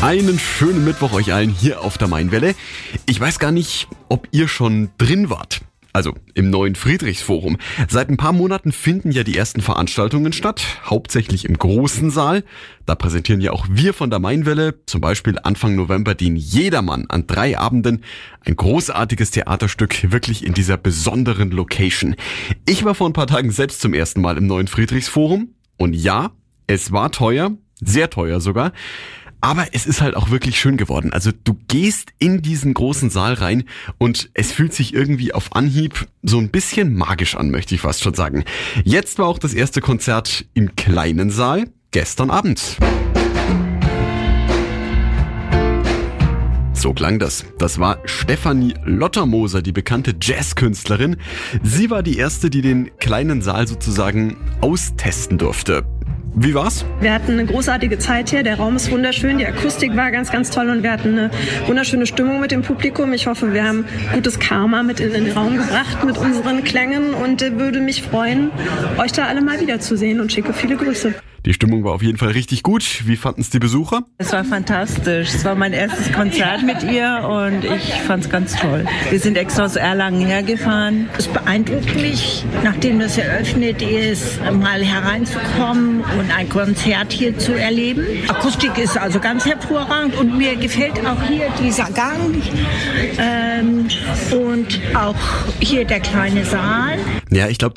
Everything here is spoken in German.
Einen schönen Mittwoch euch allen hier auf der Mainwelle. Ich weiß gar nicht, ob ihr schon drin wart. Also im neuen Friedrichsforum. Seit ein paar Monaten finden ja die ersten Veranstaltungen statt, hauptsächlich im großen Saal. Da präsentieren ja auch wir von der Mainwelle, zum Beispiel Anfang November, den Jedermann an 3 Abenden. Ein großartiges Theaterstück, wirklich in dieser besonderen Location. Ich war vor ein paar Tagen selbst zum ersten Mal im neuen Friedrichsforum. Und ja, es war teuer, sehr teuer sogar. Aber es ist halt auch wirklich schön geworden. Also du gehst in diesen großen Saal rein und es fühlt sich irgendwie auf Anhieb so ein bisschen magisch an, möchte ich fast schon sagen. Jetzt war auch das erste Konzert im kleinen Saal, gestern Abend. So klang das. Das war Stefanie Lottermoser, die bekannte Jazzkünstlerin. Sie war die erste, die den kleinen Saal sozusagen austesten durfte. Wie war's? Wir hatten eine großartige Zeit hier, der Raum ist wunderschön, die Akustik war ganz, ganz toll und wir hatten eine wunderschöne Stimmung mit dem Publikum. Ich hoffe, wir haben gutes Karma mit in den Raum gebracht mit unseren Klängen und würde mich freuen, euch da alle mal wiederzusehen und schicke viele Grüße. Die Stimmung war auf jeden Fall richtig gut. Wie fanden's die Besucher? Es war fantastisch. Es war mein erstes Konzert mit ihr und ich fand's ganz toll. Wir sind extra aus Erlangen hergefahren. Es beeindruckt mich, nachdem das eröffnet ist, mal hereinzukommen und ein Konzert hier zu erleben. Akustik ist also ganz hervorragend und mir gefällt auch hier dieser Gang und auch hier der kleine Saal. Ja, ich glaube,